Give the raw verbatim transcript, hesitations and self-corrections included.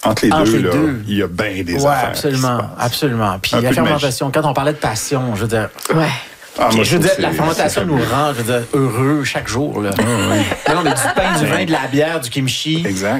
Entre les, Entre deux, les là, deux. il y a bien des ouais, affaires. absolument, absolument. Puis Un la peu de fermentation, quand on parlait de passion, je veux dire... Ouais. Ah, moi, je veux trouve dire, que la c'est- fermentation c'est nous fabuleux. rend, je veux dire, heureux chaque jour. Là. Ah, oui. Là, on a du pain, du vin, de la bière, du kimchi. Exact.